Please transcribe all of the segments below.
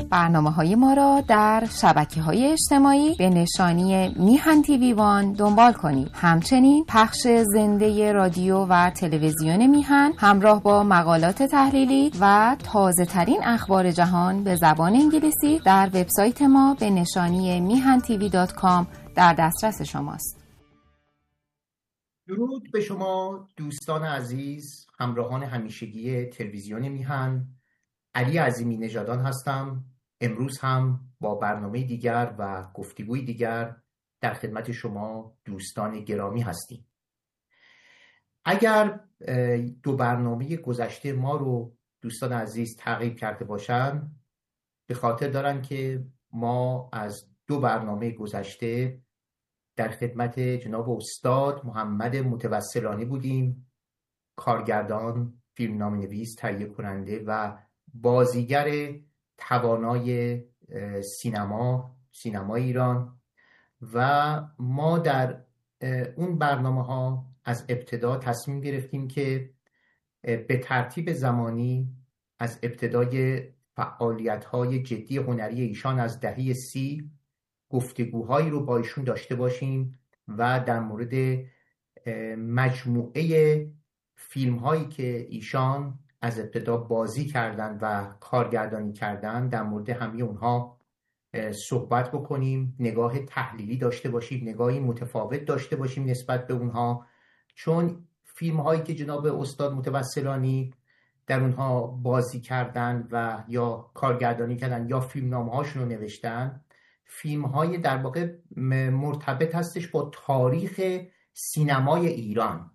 برنامه‌های ما را در شبکه‌های اجتماعی به نشانی میهن تیوی وان دنبال کنید. همچنین پخش زنده رادیو و تلویزیون میهن همراه با مقالات تحلیلی و تازه‌ترین اخبار جهان به زبان انگلیسی در وبسایت ما به نشانی mihantv.com در دسترس شماست. درود به شما دوستان عزیز، همراهان همیشگی تلویزیون میهن. علی عظیمی نژادان هستم. امروز هم با برنامه دیگر و گفتگوی دیگر در خدمت شما دوستان گرامی هستیم. اگر دو برنامه گذشته ما رو دوستان عزیز تعقیب کرده باشن، به خاطر دارن که ما از دو برنامه گذشته در خدمت جناب استاد محمد متوسلانی بودیم، کارگردان، فیلمنامه‌نویس، تهیه کننده و بازیگر توانای سینما ایران. و ما در اون برنامه‌ها از ابتدا تصمیم گرفتیم که به ترتیب زمانی از ابتدای فعالیت‌های جدی هنری ایشان از دهه 30 گفتگوهایی رو با ایشون داشته باشیم و در مورد مجموعه فیلم‌هایی که ایشان از ابتدا بازی کردن و کارگردانی کردن، در مورد همه اونها صحبت بکنیم، نگاه تحلیلی داشته باشیم، نگاهی متفاوت داشته باشیم نسبت به اونها، چون فیلم‌هایی که جناب استاد متوسلانی در اونها بازی کردن و یا کارگردانی کردن یا فیلمنامه‌هاشون رو نوشتن، فیلم‌های در واقع مرتبط هستش با تاریخ سینمای ایران.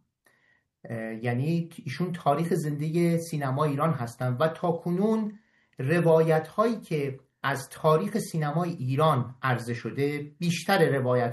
یعنی ایشون تاریخ زنده سینما ایران هستن و تاکنون روایت‌هایی که از تاریخ سینمای ایران عرضه شده، بیشتر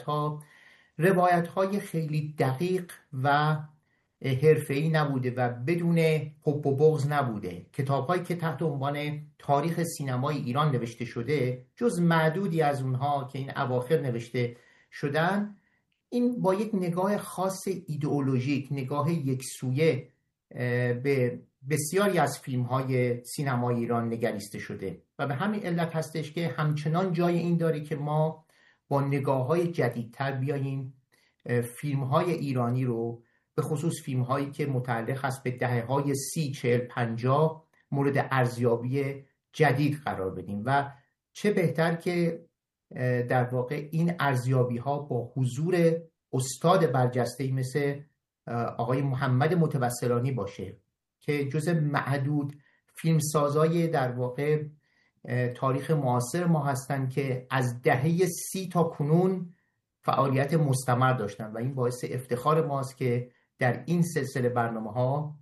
روایت‌های خیلی دقیق و حرفه‌ای نبوده و بدون حب و بغض نبوده. کتاب‌هایی که تحت عنوان تاریخ سینمای ایران نوشته شده، جز معدودی از اونها که این اواخر نوشته شدن، این با یک نگاه خاص ایدئولوژیک، نگاه یکسویه به بسیاری از فیلم‌های سینمای ایران نگریسته شده و به همین علت هستش که همچنان جای این داره که ما با نگاه‌های جدیدتر بیاییم فیلم‌های ایرانی رو، به خصوص فیلم‌هایی که متعلق است به دهه‌های 30، 40، 50 مورد ارزیابی جدید قرار بدیم. و چه بهتر که در واقع این ارزیابی‌ها با حضور استاد برجسته‌ای مثل آقای محمد متوسلانی باشه که جزء معدود فیلمسازای در واقع تاریخ معاصر ما هستن که از دهه 30 تا کنون فعالیت مستمر داشتن و این باعث افتخار ماست که در این سلسله برنامه‌ها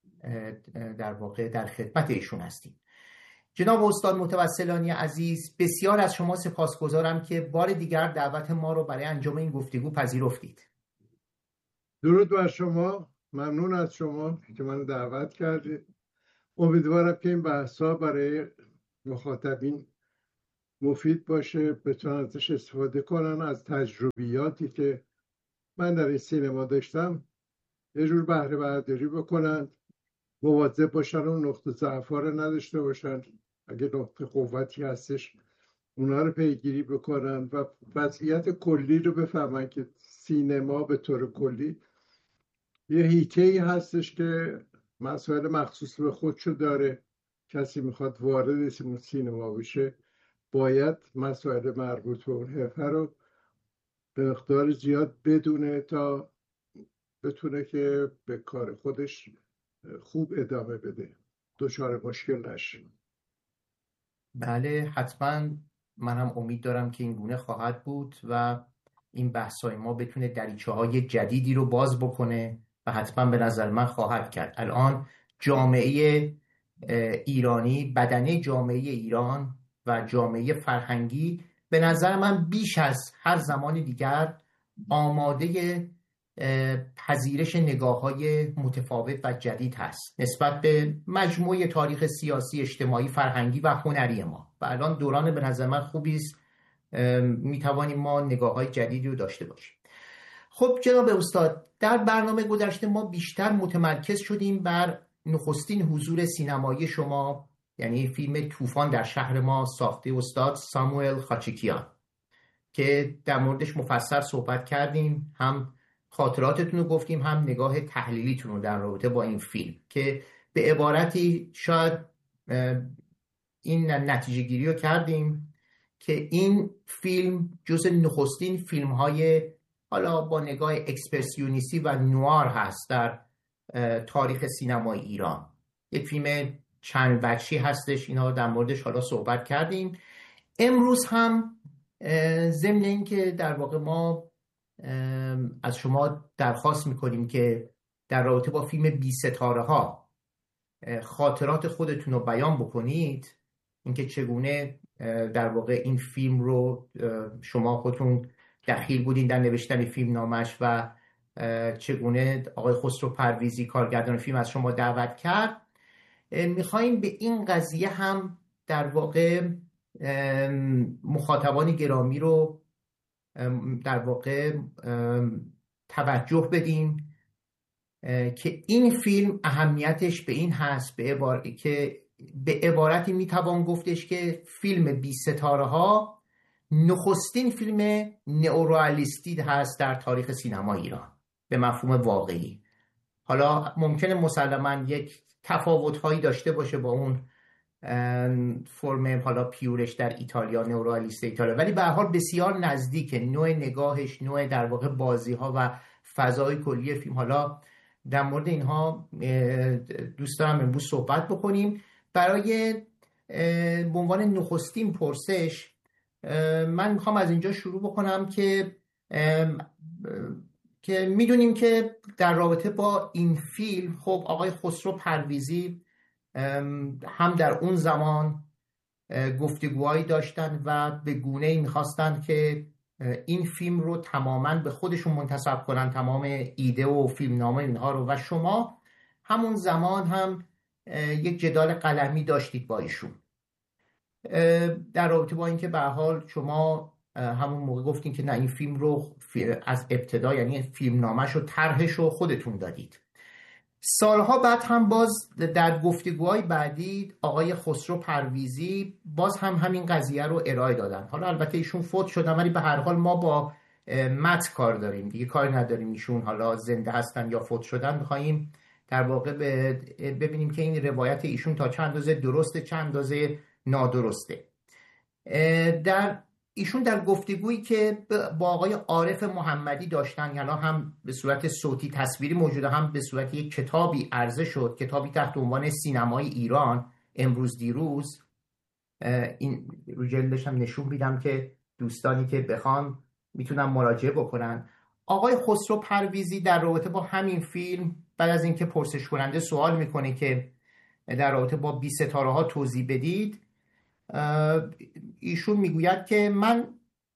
در واقع در خدمت ایشون هستیم. جناب استاد متوسلانی عزیز، بسیار از شما سپاسگزارم که بار دیگر دعوت ما رو برای انجام این گفتگو پذیرفتید. درود بر شما، ممنون از شما که منو دعوت کردید. امیدوارم که این بحث‌ها برای مخاطبین مفید باشه، بتونن ازش استفاده کنن، از تجربیاتی که من در این سینما داشتم یه جور بهره برداری بکنن، مواظب باشن اون نقطه ضعف‌ها رو نداشته باشن، اگه نقطه قوتی هستش اونا رو پیگیری بکنن و وضعیت کلی رو بفهمن که سینما به طور کلی یه حیطه‌ای هستش که مسائل مخصوص به خودشو داره. کسی میخواد وارد سینما بشه باید مسائل مربوط به اون حرفه رو به مقدار زیاد بدونه تا بتونه که به کار خودش خوب ادامه بده، دچار مشکل نشه. بله، حتما منم امید دارم که این گونه خواهد بود و این بحث‌های ما بتونه دریچه‌های جدیدی رو باز بکنه و حتما به نظر من خواهد کرد. الان جامعه ایرانی، بدنه جامعه ایران و جامعه فرهنگی به نظر من بیش از هر زمان دیگر آماده پذیرش نگاه‌های متفاوت و جدید هست نسبت به مجموعه تاریخ سیاسی، اجتماعی، فرهنگی و هنری ما و الان دوران به نظر من خوبی است، میتوانیم ما نگاه‌های جدیدی رو داشته باشیم. خب جناب استاد، در برنامه گذشته ما بیشتر متمرکز شدیم بر نخستین حضور سینمایی شما یعنی فیلم طوفان در شهر ما ساخته استاد ساموئل خاچیکیان که در موردش مفصل صحبت کردیم، هم خاطراتتون رو گفتیم هم نگاه تحلیلیتون رو در رابطه با این فیلم، که به عبارتی شاید این نتیجه گیری رو کردیم که این فیلم جز نخستین فیلم های حالا با نگاه اکسپرسیونیستی و نوار هست در تاریخ سینمای ایران. یک فیلم چند بخشی هستش، اینا در موردش حالا صحبت کردیم. امروز هم ضمن این که در واقع ما از شما درخواست میکنیم که در رابطه با فیلم بی ستاره ها خاطرات خودتون رو بیان بکنید، اینکه چگونه در واقع این فیلم رو شما خودتون دخیل بودین در نوشتن فیلم نامش و چگونه آقای خسرو پرویزی کارگردان فیلم از شما دعوت کرد. میخواییم به این قضیه هم در واقع مخاطبان گرامی رو در واقع توجه بدیم که این فیلم اهمیتش به این هست که به عبارتی میتوان گفتش که فیلم بی ستاره ها نخستین فیلم نئورئالیستی هست در تاریخ سینما ایران به مفهوم واقعی. حالا ممکنه مسلماً یک تفاوت‌هایی داشته باشه با اون فرم حالا پیورش در ایتالیا، نئورئالیست ایتالیا، ولی به هر حال بسیار نزدیک نوع نگاهش، نوع در واقع بازی‌ها و فضای کلی فیلم. حالا در مورد اینها دوست دارم امروز صحبت بکنیم. برای به عنوان نخستین پرسش من میخوام از اینجا شروع بکنم که میدونیم که در رابطه با این فیلم خب آقای خسرو پرویزی هم در اون زمان گفتگوهایی داشتن و به گونه‌ای میخواستن که این فیلم رو تماماً به خودشون منتسب کنن، تمام ایده و فیلمنامه اینها رو، و شما همون زمان هم یک جدال قلمی داشتید با ایشون در رابطه با اینکه به هر حال شما همون موقع گفتین که نه این فیلم رو از ابتدا، یعنی فیلمنامه‌ش و طرحش رو خودتون دادید. سالها بعد هم باز در گفتگوهای بعدی آقای خسرو پرویزی باز هم همین قضیه رو ارائه دادن. حالا البته ایشون فوت شدن ولی به هر حال ما با متن کار داریم دیگه، کاری نداریم ایشون حالا زنده هستن یا فوت شدن. می‌خوایم در واقع ببینیم که این روایت ایشون تا چند اندازه درسته، چند اندازه نادرسته. ایشون در گفتگویی که با آقای عارف محمدی داشتن، یعنی هم به صورت صوتی تصویری موجوده، هم به صورت یک کتابی عرضه شد، کتابی تحت عنوان سینمای ایران امروز دیروز. این رو جلدش هم نشون میدم که دوستانی که بخوان میتونن مراجعه بکنن. آقای خسرو پرویزی در رابطه با همین فیلم بعد از اینکه پرسش کننده سوال میکنه که در رابطه با بی ستاره ها توضیح بدید، ایشون میگوید که من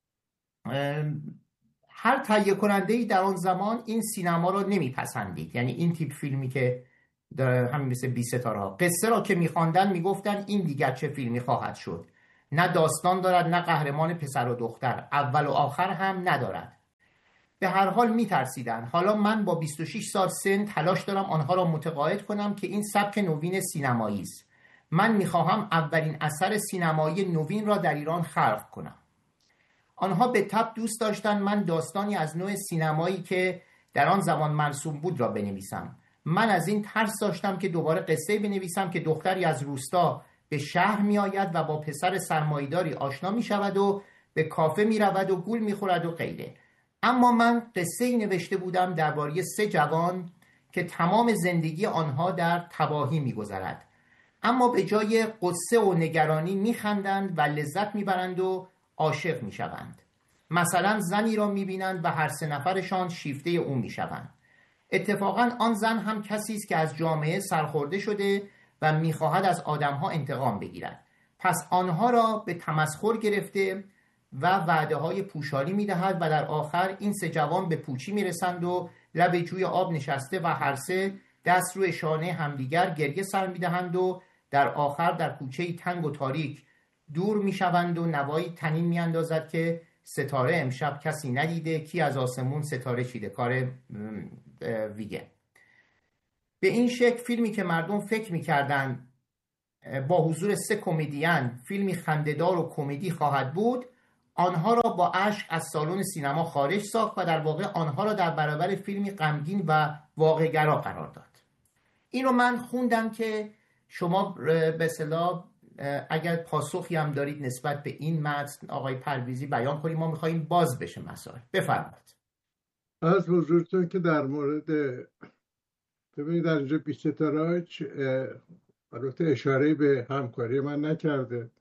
هر تهیه کننده‌ای در آن زمان این سینما را نمیپسندید، یعنی این تیپ فیلمی که همین مثل بی ستاره ها، قصه را که میخواندن میگفتن این دیگر چه فیلمی خواهد شد، نه داستان دارد نه قهرمان پسر و دختر، اول و آخر هم ندارد. به هر حال میترسیدن. حالا من با 26 سال سن تلاش دارم آنها را متقاعد کنم که این سبک نوین سینمایی است. من میخواهم اولین اثر سینمایی نوین را در ایران خلق کنم. آنها به طبع دوست داشتن من داستانی از نوع سینمایی که در آن زمان مرسوم بود را بنویسم. من از این ترس داشتم که دوباره قصه بنویسم که دختری از روستا به شهر می آید و با پسر سرمایه‌داری آشنا می شود و به کافه می رود و گول می خورد و غیره. اما من قصه‌ای نوشته بودم درباره 3 جوان که تمام زندگی آنها در تباهی می گذرد، اما به جای قصه و نگرانی می خندند و لذت می برند و عاشق می شوند. مثلا زنی را می بینند و هر 3 نفرشان شیفته او می شوند. اتفاقا آن زن هم کسی است که از جامعه سرخورده شده و می خواهد از آدمها انتقام بگیرد. پس آنها را به تمسخر گرفته و وعده های پوشالی می دهد و در آخر این 3 جوان به پوچی می رسند و لب جوی آب نشسته و هر 3 دست روی شانه همدیگر گریه سر می دهند و در آخر در کوچه تنگ و تاریک دور می شوند و نوایی تنین می اندازد که ستاره امشب کسی ندیده، کی از آسمون ستاره چیده، کار ویگن. به این شکل فیلمی که مردم فکر می کردن با حضور 3 کمدین فیلمی خنده‌دار و کمدی خواهد بود، آنها را با اشک از سالن سینما خارج ساخت و در واقع آنها را در برابر فیلمی غمگین و واقع‌گرا قرار داد. این رو من خوندم که شما به اصطلاح اگر پاسخی هم دارید نسبت به این متن آقای پرویزی بیان کنید، ما می‌خوایم باز بشه مسائل. بفرمایید. از حضورتون که در مورد ببینید در اینجا بی‌ستراج البته اشاره به همکاری من نکرده.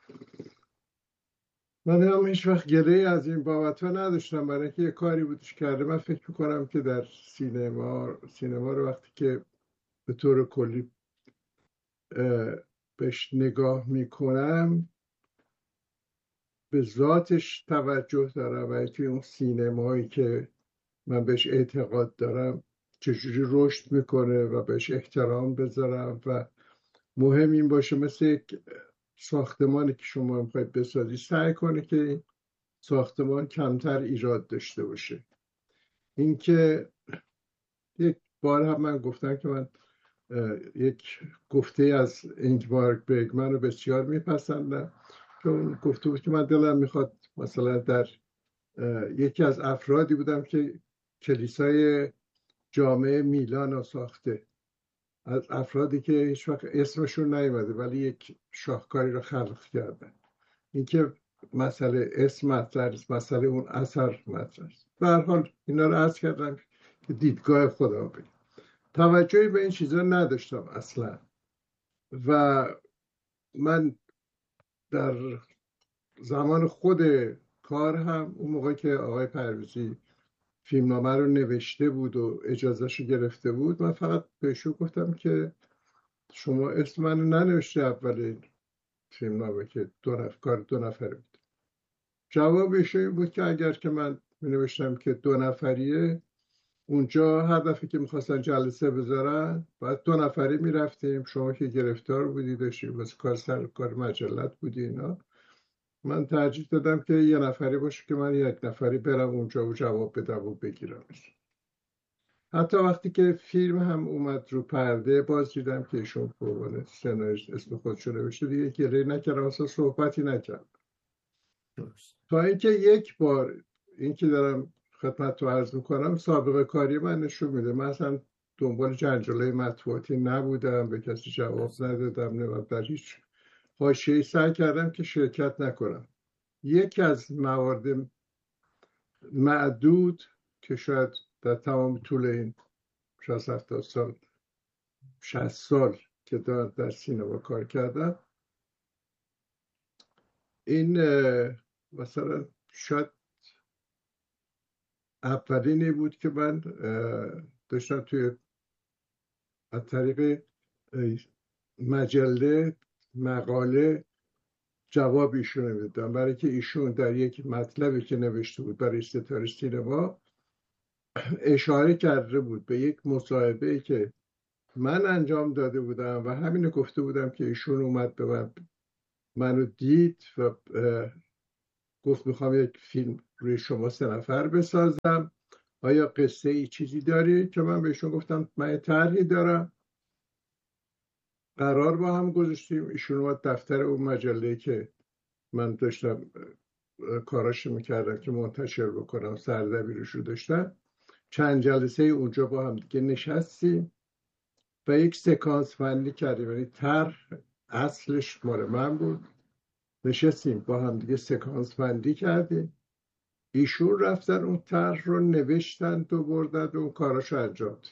من هم هیچ وقت گله‌ای از این بابت نداشتم، برای اینکه یه کاری بودش کرده. من فکر میکنم که در سینما رو وقتی که به طور کلی بهش نگاه میکنم به ذاتش توجه دارم و توی اون سینمایی که من بهش اعتقاد دارم چجوری رشد میکنه و بهش احترام بذارم و مهم این باشه مثل یک ساختمانی که شما میخواید بسازی سعی کنه که این ساختمان کمتر ایراد داشته باشه. اینکه یک بار هم من گفتم که من یک گفته از اینگمار برگمن رو بسیار میپسندم که اون گفته بود که من دلم میخواد مثلا در یکی از افرادی بودم که کلیسای جامع میلان رو ساخته، از افرادی که هیچ وقت اسمشون نیومده ولی یک شاهکاری رو خلق کردن. اینکه مسئله اسم مطرح است، مسئله اون اثر مطرح است. به هر حال اینا رو عرض کردم که دیدگاه خودم بگم. توجهی به این چیزا نداشتم اصلا و من در زمان خود کار هم اون موقع که آقای پرویزی فیلمنامه رو نوشته بود و اجازهشو گرفته بود، من فقط بهشون گفتم که شما اسم منو ننوشته اولین فیلمنامه که کار 2 نفره بود. جوابش این بود که اگر که من می‌نوشتم که 2 نفریه، اونجا هر دفعه که میخواستن جلسه بذارن باید 2 نفری میرفتیم، شما که گرفتار بودی داشتی واسه کار سر کار مجلت بودی اینا، من ترجیح دادم که 1 نفری باشه که من 1 نفری برم اونجا و جواب بدم و بگیرمش. حتی وقتی که فیلم هم اومد رو پرده باز دیدم که ایشون قربان سناریست اسم خودشو نوشته، دیگه گریه نکردم، اصلا صحبتی نکردم. تا اینکه یک بار این که دارم خدمت رو عرض میکنم سابقه کاری من نشون میده، من اصلا دنبال جنجاله مطبوعاتی نبودم، به کسی جواب ندادم، در هیچ حاشیه‌ای سعی کردم که شرکت نکنم. یکی از موارد معدود که شاید در تمام طول این 60-70 سال 60 سال که در سینما کار کردم، این مثلا شاید اولینی بود که من داشتم توی از طریق مجله مقاله جواب ایشون میدادم، برای که ایشون در یک مطلبی که نوشته بود برای ستاره سینما اشاره کرده بود به یک مصاحبه که من انجام داده بودم و همینو گفته بودم که ایشون اومد به منو دید و گفت میخوام یک فیلم روی شما 3 نفر بسازم، آیا قصه ای چیزی داری؟ که من بهشون گفتم من طرحی دارم. قرار با هم گذاشتیم، ایشون اومد دفتر اون مجله که من داشتم کاراش میکردم که منتشر بکنم، سردبیرش رو داشتم، چند جلسه اونجا با هم دیگه نشستیم و یک سکانس بندی کردیم، یعنی طرح اصلش مال من بود، نشستیم با هم دیگه سکانس بندی کردیم، ایشون رفتن اون طرح رو نوشتن و بردن و اون کاراشو انجام دادن.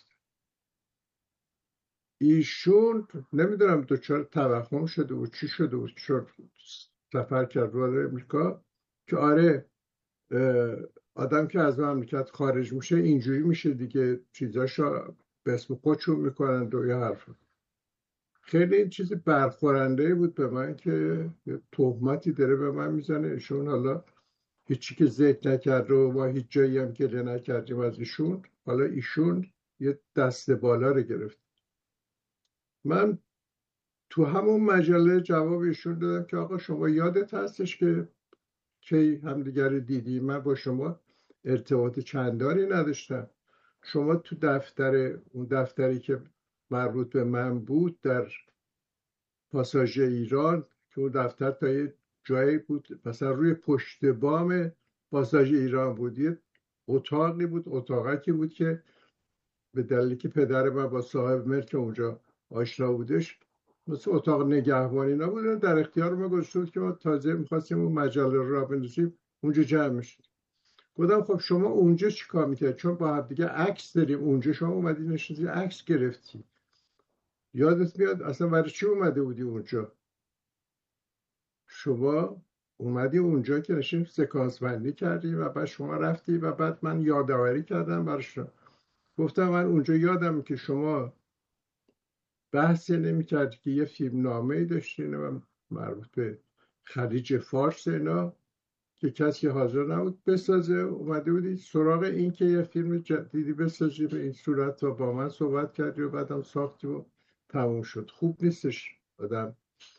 ایشون نمیدونم دچار توهم شده بود چی شده بود، چون سفر کرد وارد امریکا که آره آدم که از مملکت خارج میشه اینجوری میشه دیگه، چیزاشو به اسم خودشون میکنن و یه حرف. خیلی این چیزی برخورنده بود به من که تهمتی داره به من میزنه ایشون، حالا هیچی که ذکر نکرد و ما هیچ جایی هم گله نکردیم از ایشون، حالا ایشون یه دست بالا رو گرفت. من تو همون مجله جواب ایشون دادم که آقا شما یادت هستش که کی همدیگر رو دیدی، من با شما ارتباط چندانی نداشتم، شما تو اون دفتری که مربوط به من بود در پاساژ ایران که اون دفتر تا یه جایی بود، مثلا روی پشت بام پاساژ ایران بود، یه اتاقی بود، اتاقکی بود که به دلیلی که پدر من با صاحب ملک اونجا آشنا بودش، مثل اتاق نگهبانی نبود، در اختیار ما گذاشته بود که ما تازه میخواستیم اون مجله رو را بندازیم اونجا جمع میشد. گفتم خب شما اونجا چی کار میکرد؟ چون با هم دیگه عکس داریم اونجا، شما اومدی نشستی عکس گرفتی، یادت میاد اصلا برای چی اومده بودی اونجا؟ شما اومدی اونجا که نشیم سکانس بندی کردی و بعد شما رفتی و بعد من یادآوری کردم براش. گفتم من اونجا یادم که شما بحثی نمی‌کردی که یه فیلم نامه‌ای داشتین و مربوط به خلیج فارس اینا که کسی حاضر نبود بسازه، اومده بودی سراغ این که یه فیلم جدیدی بسازی به این صورت و با من صحبت کردی و بعدم ساختی و تموم شد. خوب نیستش آدم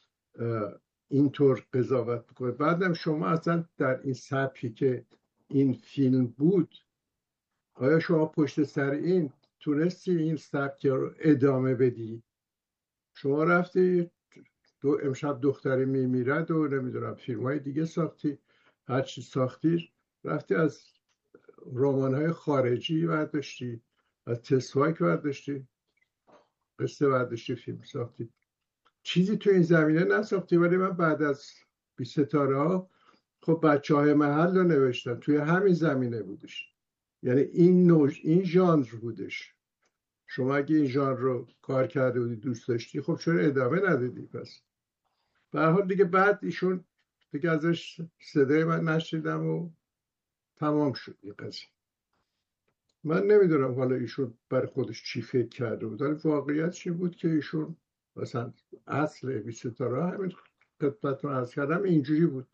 اینطور قضاوت بکنه. بعدم شما اصلا در این سبکی که این فیلم بود، آیا شما پشت سر این تونستی این سبک رو ادامه بدی؟ شما رفتی امشب دختری میمیرد و نمیدونم فیلم های دیگه ساختی، هرچی ساختی رفتی از رمان های خارجی برداشتی، از تسوایک برداشتی، قصه برداشتی، فیلم ساختی، چیزی تو این زمینه نساختی. ولی من بعد از 20 ستاره ها خب بچه های محل رو نوشتم، توی همین زمینه بودش، یعنی این ژانر بودش. شما اگه این ژانر رو کار کرده بودی دوست داشتی، خب چرا ادامه ندادی؟ پس به هر حال دیگه بعد ایشون دیگه ازش صدای من نشنیدم و تمام شد این قضیه. من نمیدونم حالا ایشون برای خودش چی فکر کرده بود، ولی واقعیت چی بود که ایشون مثلا اصل 20 ستاره همین خدمتتون عرض کردم اینجوری بود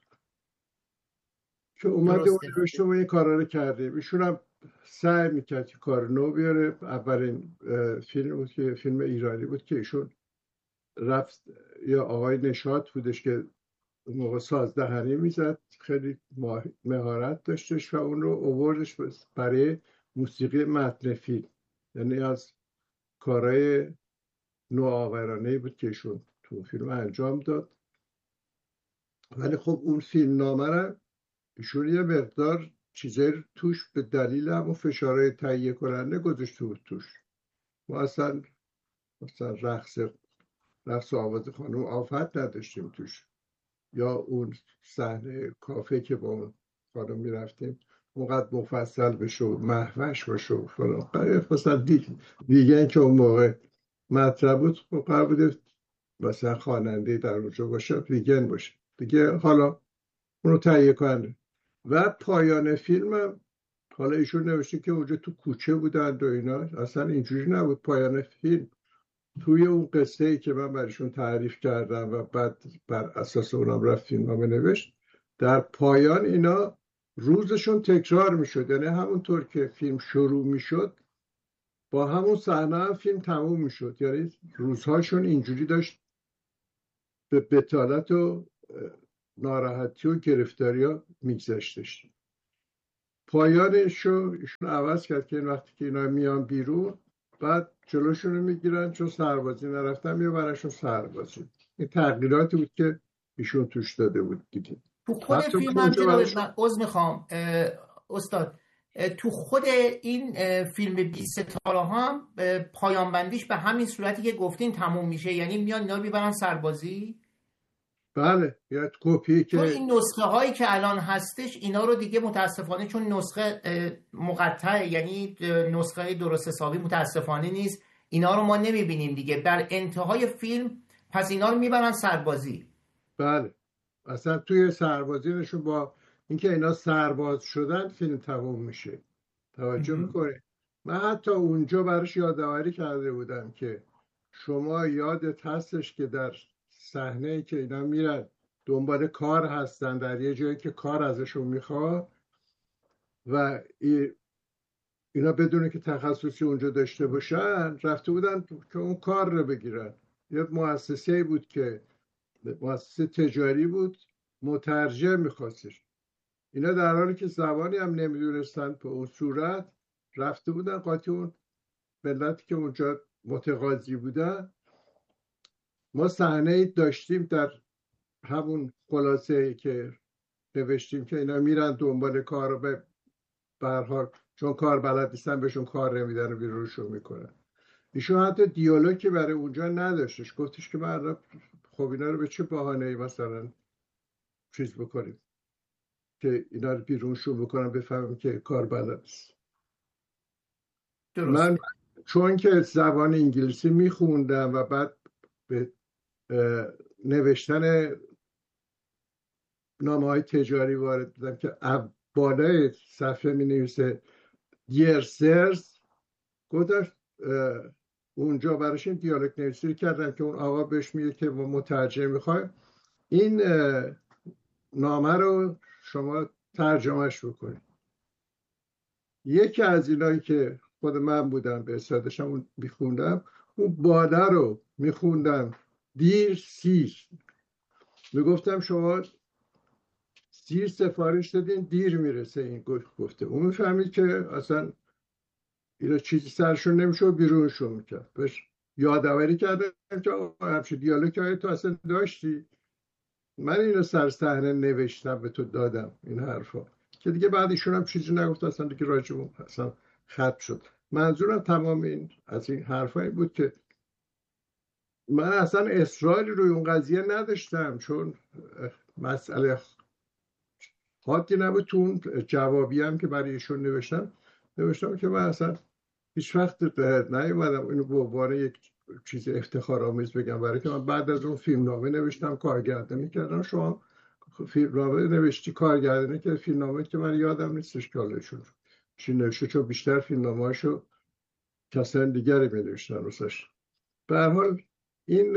که اومده و نوشته و این کارا رو کرده. ایشون هم سعی میکرد که کار نو بیاره. اولین فیلم بود که فیلم ایرانی بود که ایشون رفت، یا آقای نشاط بودش که اون موقع سازدهنی میزد، خیلی مهارت داشتش و اون رو اووردش برای موسیقی متن فیلم. یعنی از کارهای نوآورانه‌ای بود که ایشون تو فیلم انجام داد. ولی خب اون فیلم نامه رو ایشون یه مقدار چیزای توش به دلیل همون فشارهای تهیه کننده گذاشته بود توش. ما اصلا رقص آواز خانم آفت نداشتیم توش، یا اون صحنه کافه که با اون خانم میرفتیم اونقدر مفصل بشه و محوش باشه و فلان. مثلا دیگه که اون موقع مطرح بود قرار بوده مثلا خواننده در اونجا باشه، ویگن باشه دیگه، حالا اونو تهیه کنه. و پایان فیلم حالا ایشون نوشته که اونجا تو کوچه بودند و اینا، اصلا اینجوری نبود. پایان فیلم توی اون قصه ای که من برایشون تعریف کردم و بعد بر اساس اونم رفت فیلمنامه نوشت، در پایان اینا روزشون تکرار میشد، یعنی همونطور که فیلم شروع میشد با همون صحنه هم فیلم تموم میشد، یعنی روزهاشون اینجوری داشت به بتالت و ناراحتی و گرفتاری ها میگذشتش. پایانشو ایشون عوض کرد که این وقتی که اینا میان بیرون بعد جلوشون رو میگیرن، چون سربازی نرفتن میبرنشون سربازی. این تغییراتی بود که ایشون توش داده بود دیگه. تو خود فیلم هم من عذر میخوام استاد، تو خود این فیلم 20 ستاره هم پایان بندیش به همین صورتی که گفتین تموم میشه، یعنی میان اینا میبرن سربازی. بله، یا کپی که تو این نسخه هایی که الان هستش اینا رو دیگه متاسفانه چون نسخه مقطعه، یعنی نسخه درست حسابی متاسفانه نیست، اینا رو ما نمیبینیم دیگه. در انتهای فیلم پس اینا رو میبرن سربازی. بله، اصلا توی سربازی نشون با اینکه اینا سرباز شدن فیلم تموم میشه. توجه میکنه. من حتی اونجا براش یادآوری کرده بودم که شما یادت هستش که در صحنه‌ای که اینا میرن دنبال کار هستن در یه جایی که کار ازشون میخواد و اینا بدونه که تخصصی اونجا داشته باشن رفته بودن که اون کار رو بگیرن. یه مؤسسه بود که مؤسسه تجاری بود، مترجم میخواستش. اینا در حالی که زبانی هم نمیدونستن به اون صورت رفته بودن قاطی اون ملتی که اونجا متقاضی بودن ما صحنه داشتیم در همون خلاصه که نوشتیم که اینا میرن دنبال کار رو به هر حال چون کار بلد نیستن بهشون کار نمیدن و بیرونشون میکنن. ایشون حتی دیالوگی برای اونجا نداشتش، گفتش که من خب اینا رو به چه بهانه‌ای مثلا چیز بکنیم که اینا رو بیرونشون بکنم بفهمم که کار بلد نیست. من چون که زبان انگلیسی میخوندم و بعد به نوشتن نامه‌های تجاری وارد بودم که بالای صفحه می نویسه Dear Sirs، گفتم اونجا براش این دیالوگ نویسی کردم که اون آقا بهش میگه که ما مترجم میخوایم این نامه رو شما ترجمهش بکنید. یکی از اینایی که خود من بودم به استادشم اون میخوندم، اون بالا رو میخوندم دیر سیر، میگفتم شما سیر سفارش دادین دیر میرسه این گفته. اون میفهمید که اصلا اینا چیزی سرشون نمیشه و بیرونشون میکرد. بهش یادآوری کردم که همچه دیالوگی تو اصلا داشتی، من اینو سر صحنه نوشتم به تو دادم این حرفا، که دیگه بعد ایشون هم چیزی نگفت اصلا دیگه راجبون اصلا ختم شد. منظورم تمام این از این حرفایی بود که من اصلا اصراری روی اون قضیه نداشتم، چون مسئله حادی نبود. تو اون جوابی هم که برای ایشون نوشتم که من اصلا هیچ وقت نیومدم اینو به عنوان یک چیز افتخارآمیز بگم، برای که من بعد از اون فیلمنامه نوشتم کارگردانی کردم. شما فیلمنامه نوشتی کارگردانی که فیلمنامه که من یادم نیستش که حالشون چی نوشته، چون بیشتر فیلمنامه‌اشو کسان دیگری می‌نوشتن واسش. به هر حال این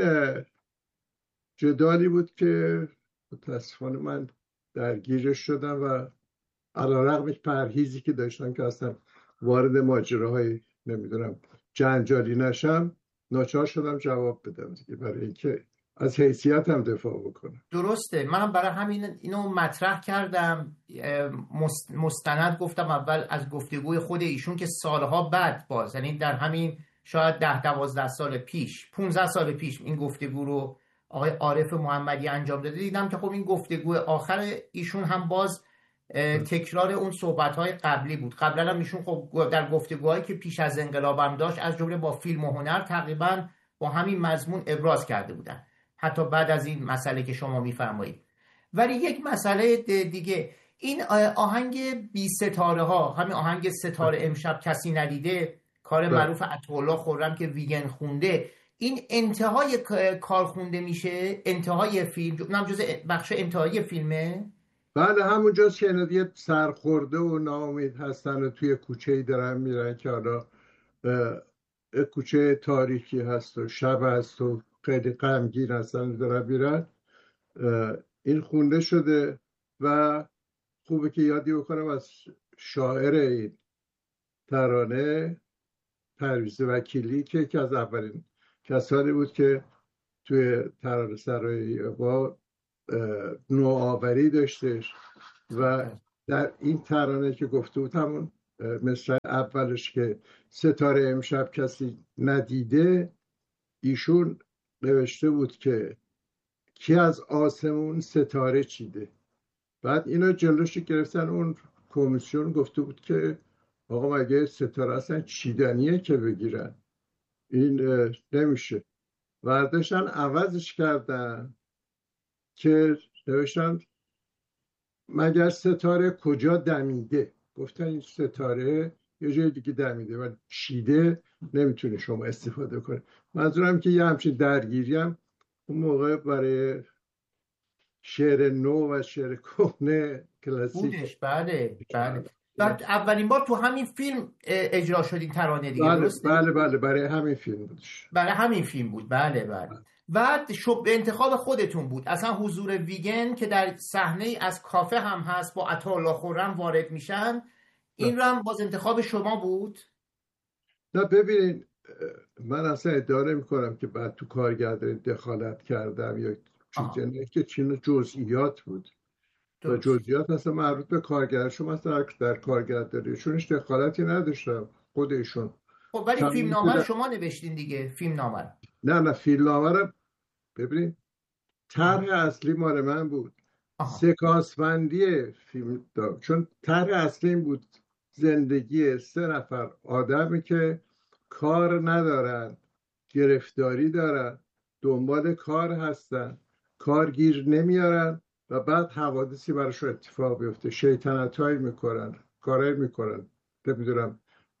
جدالی بود که متاسفانه من درگیرش شدم و علیرغم پرهیزی که داشتم که اصلا وارد ماجراهای نمیدونم جنجالی نشم، ناچار شدم جواب بدم دیگه، برای اینکه از حیثیتم دفاع بکنم. درسته، منم برای همین اینو مطرح کردم. مستند گفتم اول از گفتگوی خود ایشون که سالها بعد باز، یعنی در همین شاید 10-12 سال پیش 15 سال پیش این گفتگو رو آقای عارف محمدی انجام داده، دیدم که خب این گفتگو آخر ایشون هم باز تکرار اون صحبت‌های قبلی بود. قبلا هم ایشون خب در گفتگوهایی که پیش از انقلاب هم داشت از جمله با فیلم و هنر تقریبا با همین مضمون ابراز کرده بودن، حتی بعد از این مسئله که شما میفرمایید. ولی یک مسئله دیگه، این آهنگ بی ستاره ها، همین آهنگ ستاره امشب کسی ندیده، کار معروف عطاالله خرم که ویگن خونده، این انتهای کار خونده میشه، انتهای فیلم، اونم جز بخش انتهایی فیلمه. بله همونجاست که اینا سرخورده و ناامید هستن و توی کوچه‌ای دارن میرن که حالا کوچه تاریکی هست و شب هست و خیلی غمگین هستن دارن میرن. این خونده شده و خوبه که یادی بکنم از شاعر این ترانه پرویز وکیلی که یکی از اولین کسانی بود که توی ترانه سرایی با نوآوری داشتش و در این ترانه که گفته بود همون مثل اولش که ستاره امشب کسی ندیده، ایشون نوشته بود که کی از آسمون ستاره چیده. بعد اینا جلوش گرفتن، اون کمیسیون گفته بود که آقا مگه ستاره اصلا چیدنیه که بگیرن، این نمیشه. برداشتن عوضش کردن که نوشتن مگر ستاره کجا دمیده. گفتن این ستاره یه جای دیگه دمیده و چیده نمیتونه شما استفاده کنه. منظورم که یه همچین درگیری هم اون موقع برای شعر نو و شعر کهنه کلاسیک بودش. بله. بعد اولین بار تو همین فیلم اجرا شد این ترانه دیگه. بله برای همین فیلم بودش. برای همین فیلم بود. بله. بعد انتخاب خودتون بود اصلا حضور ویگن که در صحنه از کافه هم هست با عطاالله خرم وارد میشن، این رو هم باز انتخاب شما بود؟ نه ببینید، من اصلا ادعا نمی کنم که بعد تو کارگردانی دخالت کردم یا چیزی، نه که چین جزئیات بود و جزئیات اصلا مربوط به کارگردان. شما اصلا در کارگردانیشونش دخالتی نداشتم خودشون. خب ولی فیلمنامه رو شما نوشتین دیگه، فیلمنامه. نه فیلمنامه رو ببینید طرح اصلی مال من بود. آها. سکانس بندی فیلم دار، چون طرح اصلی این بود زندگی 3 نفر آدمی که کار ندارن، گرفتاری دارن، دنبال کار هستن، کار گیر نمیارن و بعد حوادثی براشون اتفاق بیفته، شیطنت هایی میکنن، کارهایی میکنن، نمیدونم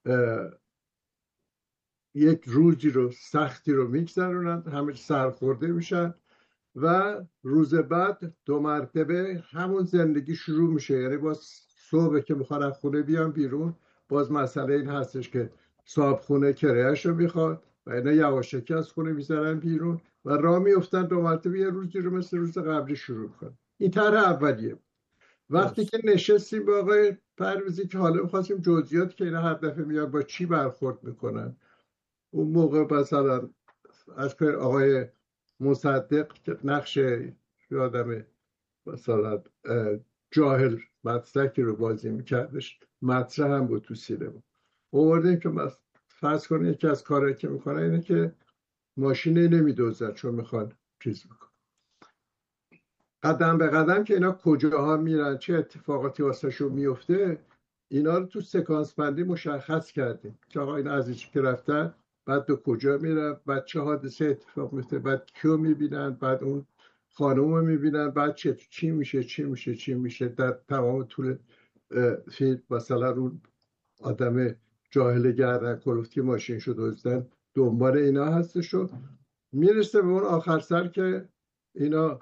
یک روزی رو سختی رو میگذرونن، همه سرخورده میشن و روز بعد 2 مرتبه همون زندگی شروع میشه. یعنی باز صبح که میخوان از خونه بیان بیرون، باز مسئله این هستش که صاحب خونه کرایه‌اش رو میخواد و اینا یواشکی از خونه میذارن بیرون و راه میفتن 2 مرتبه یه روزی رو مثل روز قبلی شروع کنن. این طرح اولیه. وقتی که نشستیم با آقای پرویزی که حالا میخواستیم جزئیات که اینا هر دفعه میاد با چی برخورد میکنن، اون موقع مثلا از آقای مصدق که نقش یادم مثلا جاهل مطلقی رو بازی میکردش، مطرح هم بود تو سینما. آوردیم که فرض کنید یکی از کارهایی که میکنه اینه که ماشینه نمیدوزن چون میخوان چیز بکن. قدم به قدم که اینا کجاها میرن، چه اتفاقاتی واسهشون میفته، اینا رو تو سکانس بندی مشخص کردیم که آقا اینا از اینجا که رفتن بعد به کجا میرن، بعد چه حادثه اتفاق میفته، بعد کیو میبینن، بعد اون خانوم رو میبینن، بعد چی میشه در تمام طول فیلم. مثلا اون آدم جاهل گردن کلفتی ماشین شد دزدن دنبال اینا هستش و میرسه به اون آخر سر که اینا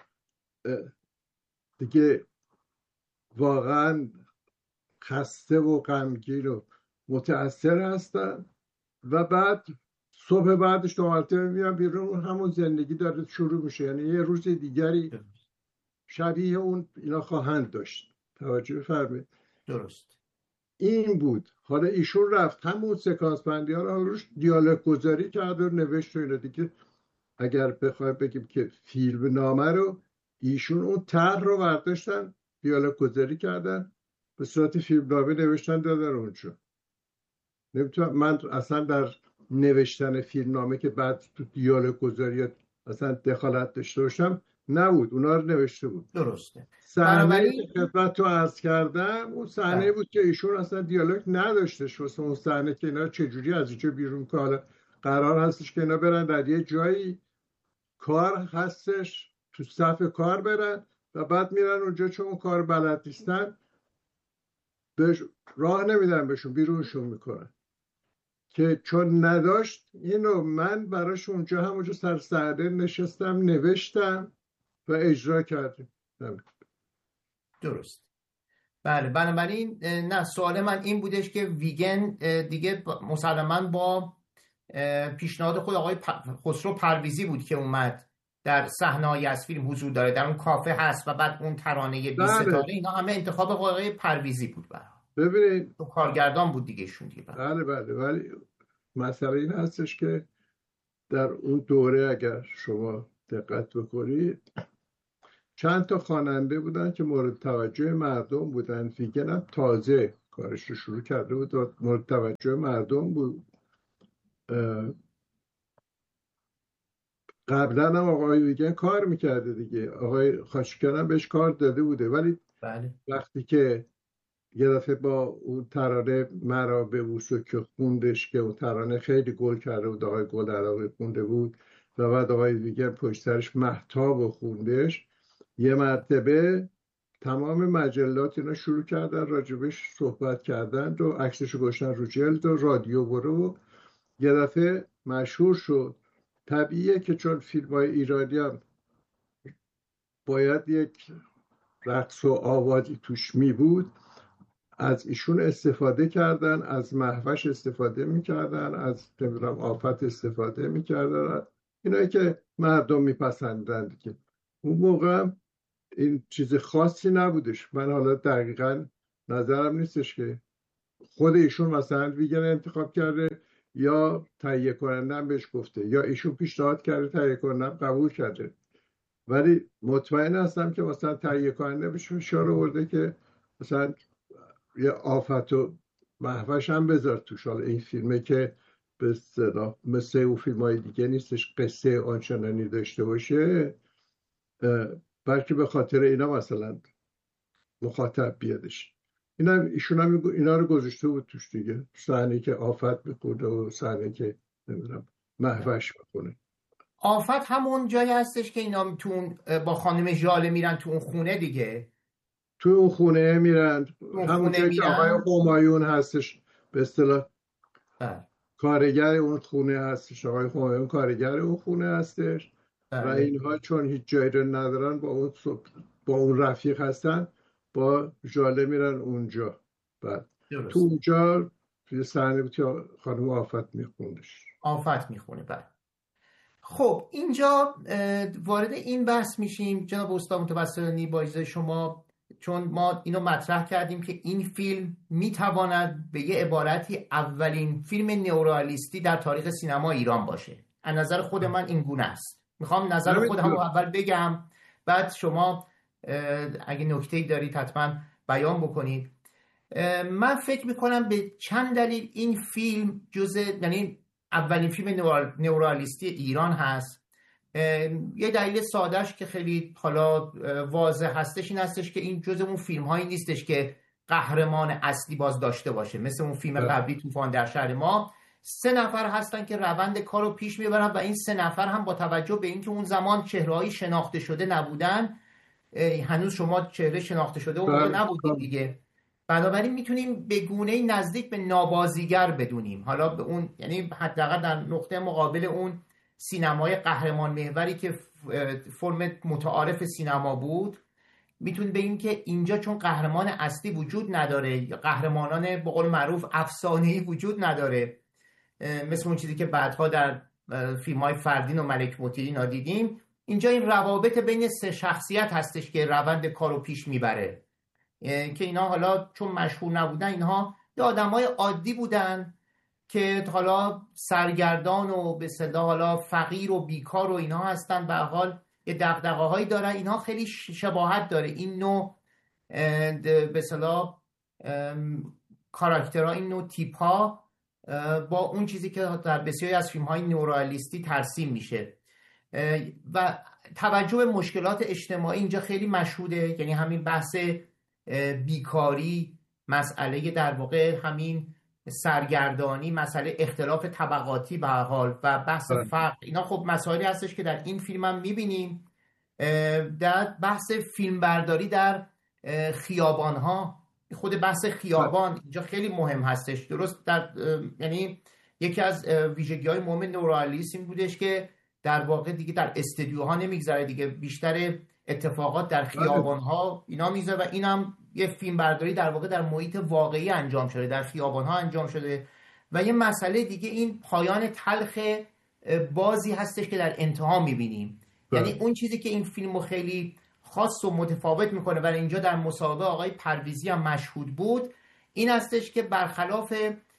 دیگه واقعا خسته و غمگین و متأثر هستن و بعد صبح بعدش 2 مرتبه میان بیرون، همون زندگی داره شروع میشه. یعنی یه روز دیگری شبیه اون اینا خواهند داشت. توجه فرمایید. درست. این بود. حالا ایشون رفت همون سکانس بندی ها رو روش دیالوگ گذاری کرد و نوشت و اینا دیگه. اگر بخوایم بگیم که فیلم نامه رو ایشون اون طرح رو برداشتن، دیالوگ گذاری کردن، به صورت فیلم نامه نوشتن دادن اونجا. نمیتونم من اصلا در نوشتن فیلم نامه که بعد تو دیالوگ گذاری اصلا دخالت داشته باشم نبود، اونا رو نوشته بود. درسته. صحنه که خدمت رو عرض کردم اون صحنه بود که ایشون اصلا دیالوگ نداشتش واسه اون صحنه که اینا چجوری از اینجا بیرون که حالا قرار هستش که اینا برن در یه جایی کار هستش، تو صف کار برن و بعد میرن اونجا چون اون کار بلد نیستن راه نمیدن بهشون، بیرونشون میکنن. که چون نداشت اینو من براش اونجا همونجا سر صحنه نشستم نوشتم و اجرا کردیم. درست. بله. بنابراین نه، سوال من این بودش که ویگن دیگه مسلماً با پیشنهاد خود آقای خسرو پرویزی بود که اومد در صحنه‌ای از فیلم حضور داره، در اون کافه هست و بعد اون ترانه 20 ستاره، اینا همه انتخاب آقای پرویزی بود. ببینید تو کارگردان بود دیگه شون دیگه. بله ولی مسئله این هستش که در اون دوره اگر شما دقت بکنید چند تا خواننده بودن که مورد توجه مردم بودن. ویگن هم تازه کارش رو شروع کرده بود و مورد توجه مردم بود. قبلا هم آقای ویگن کار میکرده دیگه، آقای خاچیکیان هم بهش کار داده بوده. ولی بله. وقتی که یه دفعه با اون ترانه مرا به وسو که خوندش که اون ترانه خیلی گل کرده بود، آقای گل علاقه خونده بود و بعد آقای ویگن پشت سرش مهتاب و خوندش، یه مرتبه تمام مجلات اینا شروع کردن راجبش صحبت کردن و عکسشو گذاشتن رو جلد و رادیو برو، یه دفعه مشهور شد. طبیعیه که چون فیلم‌های ایرانی هم باید یک رقص و آوازی توش می بود، از ایشون استفاده کردن، از مهوش استفاده میکردن، از نمیدونم آفت استفاده میکردن، اینایی که مردم میپسندن دیگه. اون موقع این چیز خاصی نبودش. من حالا دقیقا نظرم نیستش که خود ایشون مثلا ویگن انتخاب کرده یا تهیه کننده هم بهش گفته یا ایشون پیشنهاد کرده تهیه کننده هم قبول کرده، ولی مطمئن هستم که مثلا تهیه کننده بهش اشاره آورده که مثلا یه آفت و مهوش هم بذار توش. حالا این فیلمه که به اصطلاح مثل اون فیلم‌های دیگه نیستش قصه آنچنانی داشته باشه، بلکه به خاطر اینا مثلا مخاطب بیادش. ایشون هم اینا رو گذاشته بود توش دیگه، صحنه که آفت میخورده و صحنه که نمیدونم مهوش میخونه. آفت همون جایی هستش که اینا با خانم ژاله میرن تو اون خونه دیگه، تو اون خونه میرن، همون جایی که میرن. آقای همایون هستش به اصطلاح کارگر اون خونه هستش، آقای همایون کارگر اون خونه هستش و اینها چون هیچ جایی رو ندارن با اون رفیق هستن، با ژاله میرن اونجا. بعد تو اونجا یه صحنه بود که خانم آفت میخوندش، آفت میخونه. بعد خب اینجا وارد این بحث میشیم جناب استاد متوسلانی با اجازه شما، چون ما اینو مطرح کردیم که این فیلم میتواند به یه عبارتی اولین فیلم نئورئالیستی در تاریخ سینما ایران باشه. از نظر خود من این گونه است. میخوام نظر خودم رو اول بگم، بعد شما اگه نکته‌ای دارید حتما بیان بکنید. من فکر میکنم به چند دلیل این فیلم یعنی اولین فیلم نئورئالیستی ایران هست. یه دلیل سادهش که خیلی حالا واضح هستش این هستش که این جزء اون فیلم هایی نیستش که قهرمان اصلی باز داشته باشه، مثل اون فیلم قبلی طوفان در شهر ما 3 نفر هستن که روند کار رو پیش میبرن و این 3 نفر هم با توجه به اینکه اون زمان چهره‌های شناخته شده نبودن، هنوز شما چهره شناخته شده اون نبودید دیگه، بنابراین میتونیم به گونه‌ای نزدیک به نابازیگر بدونیم. حالا به اون یعنی حداقل در نقطه مقابل اون سینمای قهرمان محوری که فرم متعارف سینما بود، میتونیم بگیم که اینجا چون قهرمان اصلی وجود نداره یا قهرمانان به قول معروف افسانه‌ای وجود نداره، مثل اون چیزی که بعدها در فیلم‌های فردین و ملک موتی دیدیم، اینجا این روابط بین 3 شخصیت هستش که روند کارو پیش میبره، که اینا حالا چون مشهور نبودن، اینها یه آدمای عادی بودن که حالا سرگردان و به اصطلاح حالا فقیر و بیکار و اینها هستن، به حال یه دغدغه‌هایی دارن. اینها خیلی شباهت داره این نوع به اصطلاح کاراکترها، این نوع تیپ‌ها با اون چیزی که در بسیاری از فیلم‌های نئورئالیستی ترسیم میشه و توجه به مشکلات اجتماعی اینجا خیلی مشهوده. یعنی همین بحث بیکاری، مسئله در واقع همین سرگردانی، مسئله اختلاف طبقاتی به هر حال و بحث فقر، اینا خب مسائلی هستش که در این فیلم هم میبینیم. در بحث فیلمبرداری در خیابان‌ها، خود بحث خیابان اینجا خیلی مهم هستش. درست یعنی یکی از ویژگی‌های مهم نئورئالیسم این بودش که در واقع دیگه در استودیوها نمیگذره دیگه، بیشتر اتفاقات در خیابان‌ها اینا میذاره و اینم یه فیلم برداری در واقع در محیط واقعی انجام شده، در خیابان‌ها انجام شده. و یه مسئله دیگه این پایان تلخ بازی هستش که در انتها میبینیم. یعنی اون چیزی که این فیلمو خیلی خاص و متفاوت میکنه و اینجا در مسابقه آقای پرویزی هم مشهود بود، این هستش که برخلاف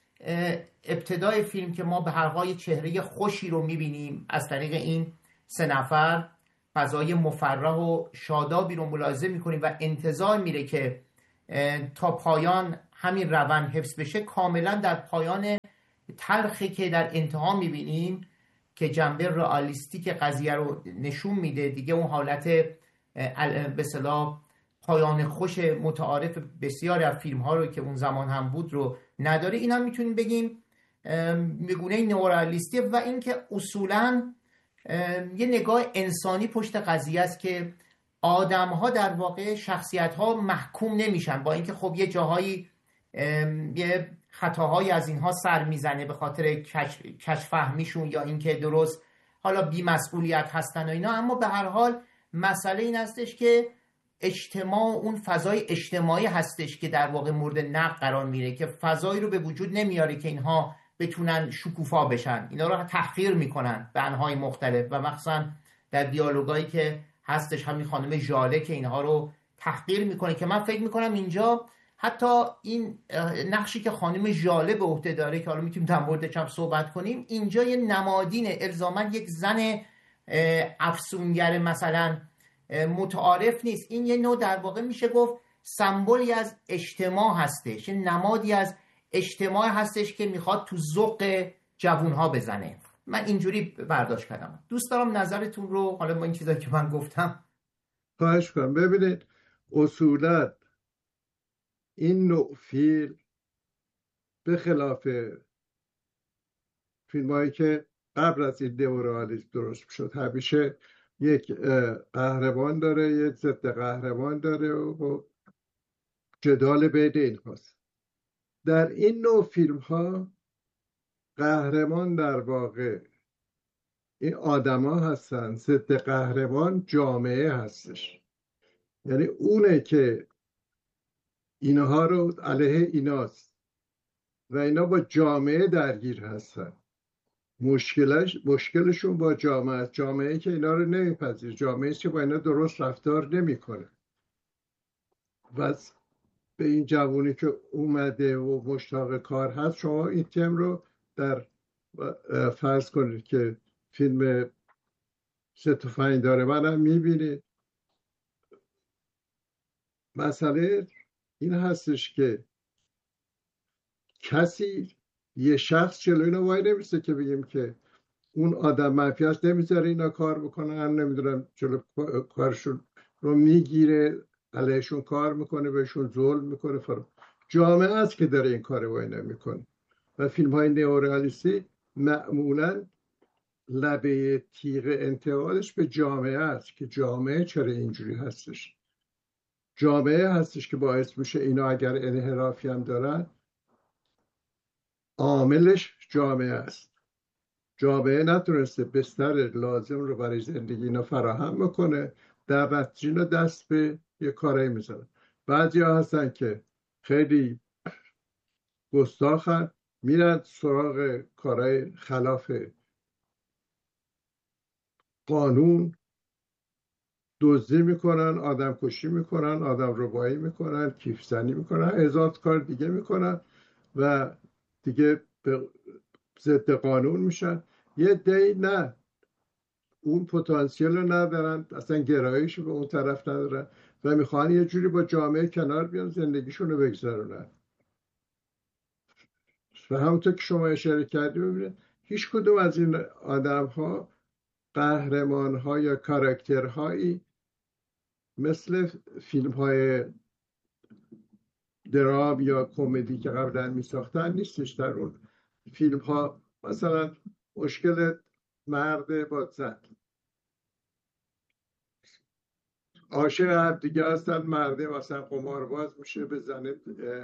ابتدای فیلم که ما به هر حال چهره خوشی رو میبینیم از طریق این 3 نفر، فضای مفرح و شادابی رو ملاحظه میکنیم و انتظار میره که تا پایان همین روند حفظ بشه. کاملا در پایان تلخی که در انتها میبینیم که جنبه رئالیستیک قضیه رو نشون میده دیگه، اون حالت به اصطلاح پایان خوش متعارف بسیاری از فیلم ها رو که اون زمان هم بود رو نداره. اینا میتونیم بگیم میگونه نئورئالیستی و اینکه اصولاً یه نگاه انسانی پشت قضیه است که آدم ها در واقع شخصیت ها محکوم نمیشن، با اینکه خب یه جاهایی یه خطاهایی از اینها سر میزنه به خاطر کشفهمیشون یا اینکه درست حالا بی‌مسئولیت هستن و اینا، اما به هر حال مسئله این هستش که اجتماع، اون فضای اجتماعی هستش که در واقع مورد نقد قرار میره، که فضایی رو به وجود نمیاره که اینها بتونن شکوفا بشن، اینا رو تحقیر میکنن به انواع مختلف و مخصوصا در دیالوگایی که هستش همین خانم ژاله که اینها رو تحقیر میکنه، که من فکر میکنم اینجا حتی این نقشی که خانم ژاله به عهده داره که حالا میتونیم در موردش هم صحبت کنیم، اینجا یه نمادین الزاما یک زن افسونگر مثلا متعارف نیست. این یه نوع در واقع میشه گفت سمبولی از اجتماع هستش، یه نمادی از اجتماع هستش که میخواد تو ذوق جوانها بزنه. من اینجوری برداشت کردم. دوست دارم نظرتون رو حالا با این چیزایی که من گفتم. خواهش کنم. ببینید اصولا این نوع فیلم به خلاف فیلم هایی که قبل از این نئورئالیسم درست شد همیشه یک قهرمان داره، یک ضد قهرمان داره و جدال بین این هاست. در این نوع فیلم ها قهرمان در واقع این آدما هستن، ضد قهرمان جامعه هستش. یعنی اونه که اینها رو علیه ایناست و اینا با جامعه درگیر هستن. مشکلشون با جامعه است. جامعه که اینا رو نمیپذیر، جامعه است که با اینا درست رفتار نمیکنه. و به این جوونی که اومده و مشتاق کار هست، شما این تم رو در فرض کنید که فیلم سه تفنگ داره منم میبینید. مسئله این هستش که کسی یه شخص جلوی اینا وای نمیسته که بگیم که اون آدم منفی هست، نمیذاره اینا کار بکنن، نمیدونم جلو کارشون رو میگیره، علیهشون کار میکنه، بهشون ظلم میکنه. جامعه است که داره این کار وای نمیکنه. و فیلم های نئورئالیستی معمولا لبه تیغ انتقادش به جامعه است که جامعه چرا اینجوری هستش. جامعه هستش که باعث میشه اینا اگر انحرافی هم دارن عاملش جامعه است. جامعه نتونسته بستر لازم رو برای زندگی اینا فراهم بکنه، در نتیجه اینا دست به یه کارایی میزنن. بعضی ها هستن که خیلی گستاخن، میرن سراغ کارهای خلاف قانون، دزدی میکنن، آدم کشی میکنن، آدم ربایی میکنن، کیف زنی میکنن، هزار کار دیگه میکنن و دیگه به ضد قانون میشن. یه دی نه، اون پتانسیل رو ندارن، اصلا گرایش به اون طرف ندارن و میخوان یه جوری با جامعه کنار بیان، زندگیشون رو بگذرونن. و همونطور که شما اشاره کردی، ببینید هیچ کدوم از این آدم ها قهرمان ها یا کاراکترهایی مثل فیلم های درام یا کمدی که قبلا می ساختن نیستش. در اون فیلم ها مثلا مشکل مرد با زن عاشق هم دیگه هستن، مرده مثلا قمارباز میشه، به زنه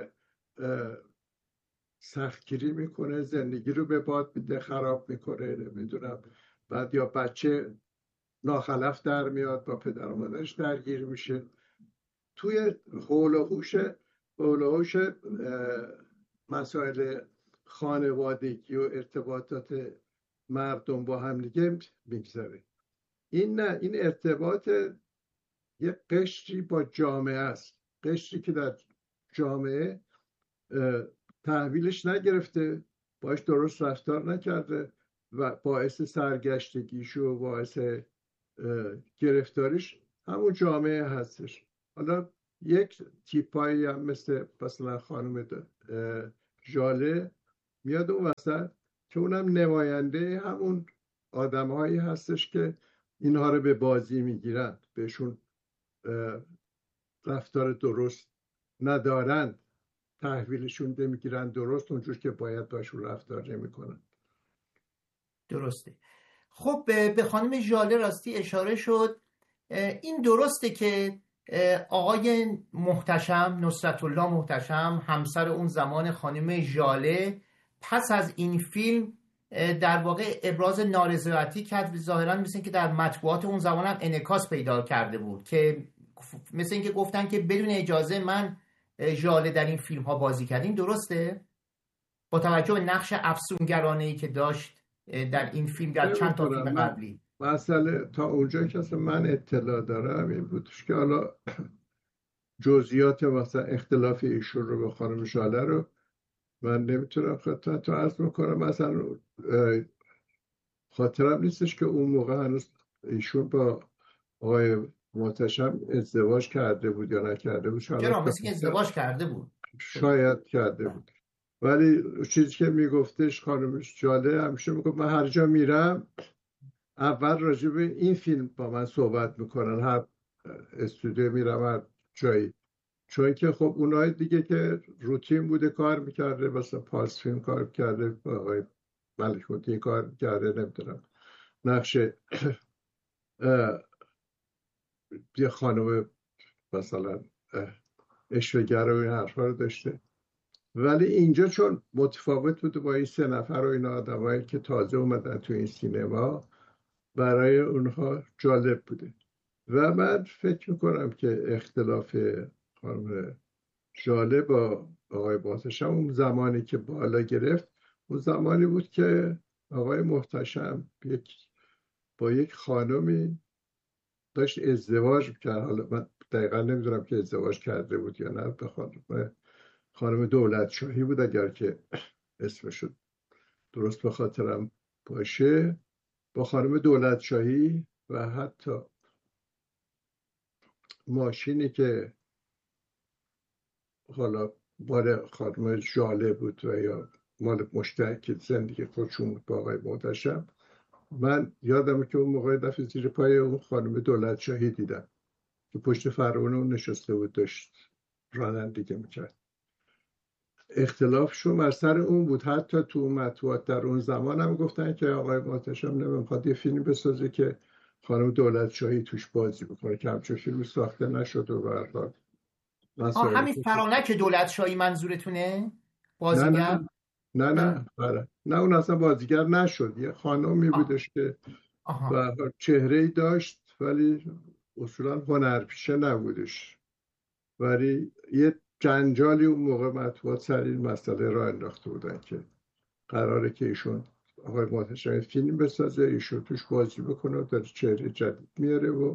سختگیری میکنه، زندگی رو به باد میده، خراب میکنه، نمیدونم. بعد یا بچه ناخلف در میاد، با پدر و مادرش درگیر میشه. توی حول و حوش مسائل خانوادگی و ارتباطات مردم با هم دیگه میگذره. این نه، این ارتباط یه قشری با جامعه است، قشری که در جامعه تحویلش نگرفته، باش درست رفتار نکرده و باعث سرگشتگیش و باعث گرفتاریش همون جامعه هستش. حالا یک تیپایی هم مثلا خانم ژاله میاد اون وسط که اونم نماینده همون آدم‌هایی هستش که اینها رو به بازی میگیرن، بهشون رفتار درست ندارن، تحویلشون نمیگیرن درست اونجور که باید باشون رفتار نمیکنن. درسته. خب به خانم ژاله راستی اشاره شد. این درسته که آقای محتشم، نصرت الله محتشم، همسر اون زمان خانم ژاله، پس از این فیلم در واقع ابراز نارضایتی کرد. ظاهرا مثل که در مطبوعات اون زمان هم انعکاس پیدا کرده بود که مثل اینکه گفتن که بدون اجازه من ژاله در این فیلم ها بازی کردیم. درسته؟ با توجه به نقش افسونگرانه‌ای که داشت در این فیلم، در چند تا فیلم قبلی. مسئله تا اونجا که اصلا من اطلاع دارم این بودش که حالا جزئیات مثلا اختلاف ایشون رو با خانم ژاله رو من نمیتونم خدمت تو عرض میکنم. مثلا خاطرم نیستش که اون موقع هنوز ایشون با آقای محتشم ازدواج کرده بود یا نکرده بود. چرا؟ مثل که ازدواج کرده بود. شاید کرده بود. ولی چیزی که میگفتش خانمش جاله، همیشه میگفت من هر جا میرم اول راجع به این فیلم با من صحبت میکنن، هر استودیو میرم هر جایی، چون که خب اونای دیگه که روتین بوده کار میکرده، مثلا پارس فیلم کار کرده، آقای ملک کار کرده، نمیدونم نقش یه خانم مثلا اشوه‌گر و این حرفا رو داشته. ولی اینجا چون متفاوت بوده با این 3 نفر و این آدمایی که تازه اومدن تو این سینما، برای اونها جالب بوده. و من فکر میکنم که اختلاف خانم ژاله با آقای محتشم اون زمانی که بالا گرفت، اون زمانی بود که آقای محتشم با یک خانمی داشت ازدواج میکرد. حالا من دقیقا نمیدونم که ازدواج کرده بود یا نه، به خانم دولت شاهی بود اگر که اسمشو درست به خاطرم باشه، با خانم دولت شاهی. و حتی ماشینی که حالا مال خانم ژاله بود و یا مال مشترک زندگی خودشون بود با آقای محتشم، من یادمه که اون موقع دفعه زیر پای اون خانم دولت شاهی دیدم که پشت فرمون اون نشسته بود، داشت رانندگی میکرد. اختلافشون بر سر اون بود. حتی تو مطبوعات در اون زمان هم گفتن که آقای محتشم نمیخواد یه فیلم بسازه که خانم دولت شاهی توش بازی بکنه، که همچون فیلم ساخته نشد. و برحال همین فرانک دولت شاهی منظورتونه؟ نه بازیگر؟ نه نه نه بله. نه اون اصلا بازیگر نشد، یه خانمی بودش که و چهره‌ای داشت ولی اصولا هنرپیشه نبودش. ولی یه جنجالی اون موقع مطبوعات سر این مسئله را انداخته بودن که قراره که ایشون آقای محتشم فیلم بسازه، ایشون توش بازی بکنه و داره چهره جدید میاره. و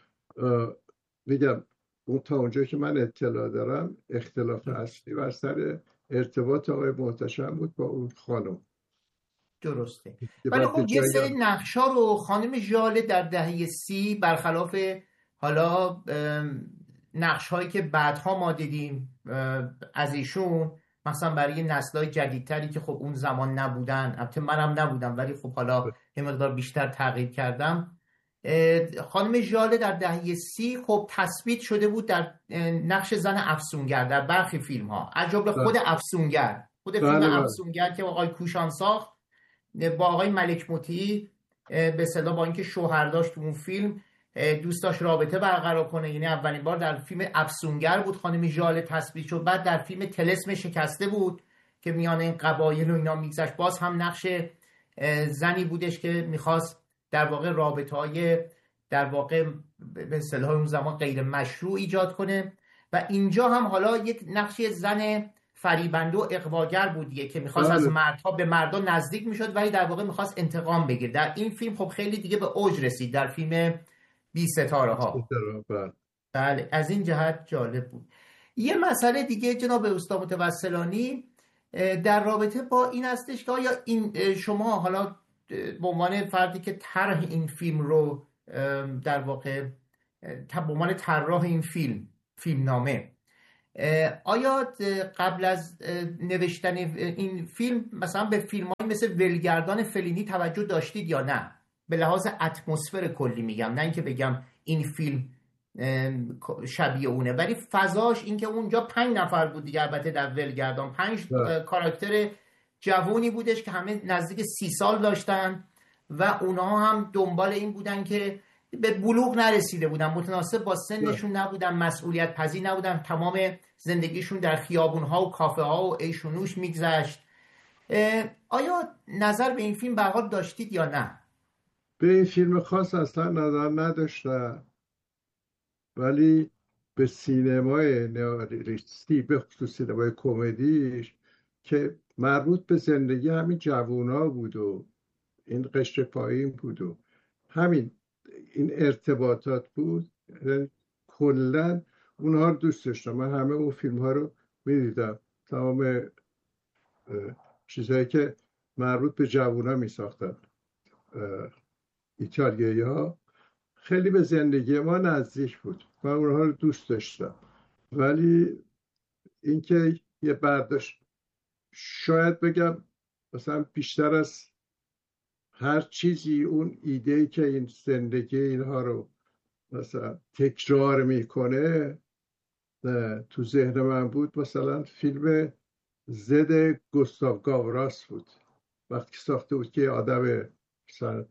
میگم اون تا اونجایی که من اطلاع دارم اختلاف اصلی بر سر ارتباط آقای محتشم بود با اون خانم. درسته. ولی خب یه سری نقشا رو خانم ژاله در دهه 30 برخلاف حالا نقش هایی که بعدها ما دیدیم از ایشون، مثلا برای نسل‌های جدیدتری که خب اون زمان نبودن، البته منم نبودم ولی خب حالا یه مقدار بیشتر تغییر کردم، خانم ژاله در دهه 30 خب تثبیت شده بود در نقش زن افسونگر در برخی فیلم ها، از جمله خود افسونگر، خود فیلم افسونگر که آقای کوشان ساخت با آقای ملک مطیع، به اصطلاح با اینکه شوهر داشت تو اون فیلم دوست داشت رابطه برقرار کنه، یعنی اولین بار در فیلم افسونگر بود خانم ژاله تثبیت شد. بعد در فیلم طلسم شکسته بود که میان این قبایل و اینا میگذشت، باز هم نقش زنی بودش که میخواست در واقع رابطه‌های در واقع به اصطلاح اون زمان غیر مشروع ایجاد کنه. و اینجا هم حالا یک نقش زن فریبنده و اغواگر بود دیگه که میخواست از مردها به مردا نزدیک میشد ولی در واقع میخواست انتقام بگیره. در این فیلم خب خیلی دیگه به اوج رسید در فیلم 20 ستاره ها. بله، از این جهت جالب بود. یه مسئله دیگه جناب استاد متوسلانی در رابطه با این هستش که آیا این شما حالا به عنوان فردی که طرح این فیلم رو در واقع به عنوان طراح این فیلمنامه، آیا قبل از نوشتن این فیلم مثلا به فیلم‌های مثل ولگردان فلینی توجه داشتید یا نه؟ به لحاظ اتمسفر کلی میگم، نه اینکه بگم این فیلم شبیه اونه، ولی فضاش این که اونجا 5 نفر بود دیگه، البته در ولگردان 5 کاراکتر جوونی بودش که همه نزدیک 30 سال داشتن و اونها هم دنبال این بودن که به بلوغ نرسیده بودن، متناسب با سنشون نبودن، مسئولیت پذیر نبودن، تمام زندگیشون در خیابون‌ها و کافه ها و عیش و نوش میگذشت. آیا نظر به این فیلم به هر حال داشتید یا نه؟ به این فیلم خاص اصلا نظر نداشتم، ولی به سینمای نئوریالیستی، به خصوص سینمای کمدیش که مربوط به زندگی همین جوونا بود و این قشر پایین بود و همین این ارتباطات بود، کلا اونها رو دوست داشتم. من همه اون فیلم ها رو میدیدم، تمام چیزهایی که مربوط به جوونا می ساختن ایتالیایی ها خیلی به زندگی ما نزدیک بود و اونها رو دوست داشتم. ولی اینکه یه برداشت شاید بگم مثلا بیشتر از هر چیزی اون ایده‌ای که این زندگی اینها رو مثلا تکرار میکنه تو ذهن من بود. مثلا فیلم زد گوستاو گاوراس بود، وقتی ساخته بود که آدم مثلا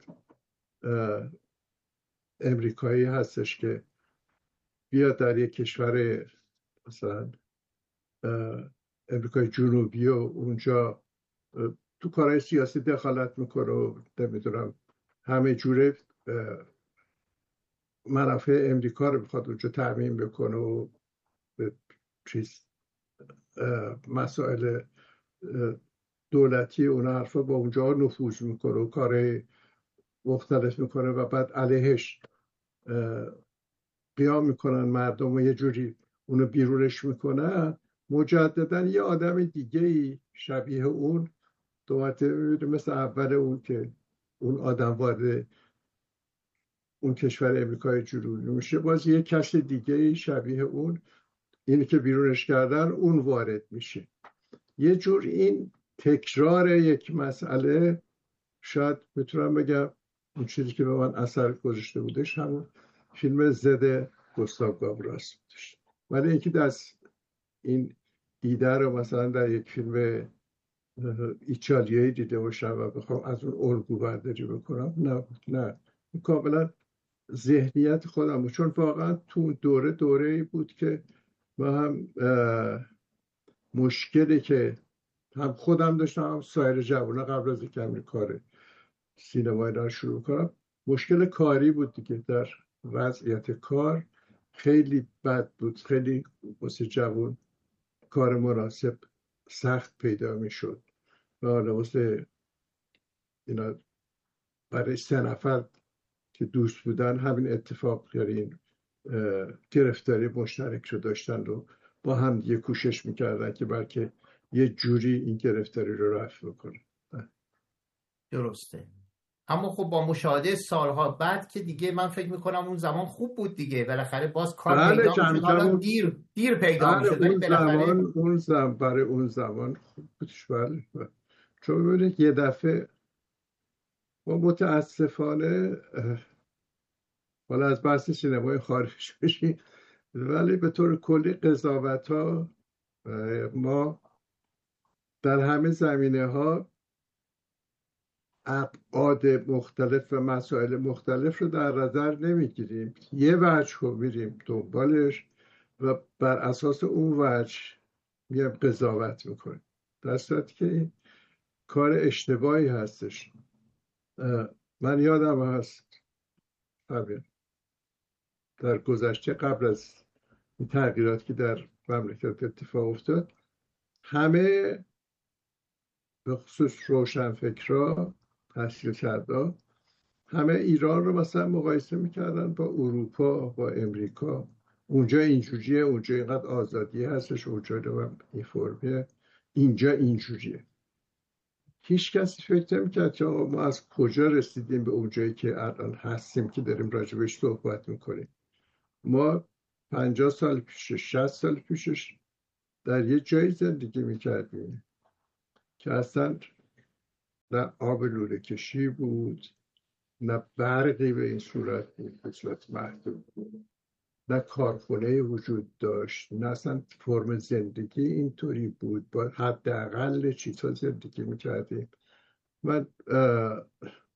امریکایی هستش که بیاد در یک کشور مثلا امریکای جنوبی و اونجا تو کارهای سیاسی دخالت میکنه و نمیدونم همه جوره منافع امریکا رو میخواد اونجا تأمین بکنه و به چیز مسائل دولتی اون حرفا با اونجا نفوذ میکنه و کار مختلف میکنه و بعد علیهش قیام میکنن مردم و یه جوری اونو بیرونش میکنن. مجددا یه آدم دیگه ای شبیه اون دوباره مثل اول اون که اون آدم وارد اون کشور امریکای جنوبی میشه، باز یه کس دیگه ای شبیه اون، اینی که بیرونش کردن، اون وارد میشه. یه جور این تکرار یک مسئله، شاید میتونم بگم اون چیزی که به من اثر گذاشته بودش همون فیلم زد گوستاو گاوراس بودش. ولی اینکه دست این ایده رو مثلا در یک فیلم ایتالیایی دیده باشم و بخوام از اون الگو برداری بکنم، نه کاملا ذهنیت خودم بود. چون واقعا تو دوره بود که ما هم مشکلی که هم خودم داشتم هم سایر جوانه قبل از اینکه همین کار سینمایی را شروع کنم، مشکل کاری بود دیگه. در وضعیت کار خیلی بد بود، خیلی واسه جوان کار مناسب سخت پیدا می شد و حالا واسه اینا برای 3 نفر که دوست بودن همین اتفاق، یعنی این گرفتاری مشترک رو داشتن و با هم یه کوشش میکردن که بلکه یه جوری این گرفتاری رو رفع بکنه. درسته. اما خب با مشاهده سالها بعد که دیگه من فکر میکنم اون زمان خوب بود دیگه، بالاخره باز کار پیدا میشد. حالا دیر پیدا میشد ولی بالاخره برای اون زمان خوب بودش. بله. چون ببینید یه دفعه ما متاسفانه، حالا از بحث سینمای خارج بشیم، ولی به طور کلی قضاوت ها ما در همه زمینه ها ابعاد مختلف و مسائل مختلف رو در نظر نمیگیریم. یه وجه رو میریم دنبالش و بر اساس اون وجه میگم قضاوت میکنیم، در صورتی که این کار اشتباهی هستش. من یادم هست در گذشته قبل از این تغییرات که در مملکت اتفاق افتاد، همه به خصوص روشنفکرها، تحصیل کرده، همه ایران رو مثلا مقایسه میکردن با اروپا، با امریکا. اونجا اینجوریه، اونجا اینقدر آزادی هستش، اونجا این فرمیه، اینجا اینجوریه. هیچ کسی فکر نمیکرد که ما از کجا رسیدیم به اونجایی که الان هستیم که داریم راجبش صحبت میکنیم. ما 50 سال پیشش، 60 سال پیشش در یه جایی زندگی میکردیم که اصلا نه آب لوله کشی بود، نه برقی به این صورت بود، به صورت محدود بود، نه کارخونه وجود داشت، نه اصلا فرم زندگی اینطوری بود. با حداقل چیزها زندگی میکردیم. من